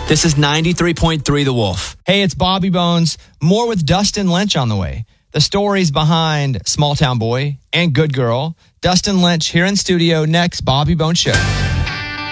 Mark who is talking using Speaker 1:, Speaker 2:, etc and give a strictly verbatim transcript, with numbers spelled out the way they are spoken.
Speaker 1: This is ninety-three point three The Wolf.
Speaker 2: Hey, it's Bobby Bones. More with Dustin Lynch on the way. The stories behind Small Town Boy and Good Girl. Dustin Lynch here in studio next. Bobby Bones Show.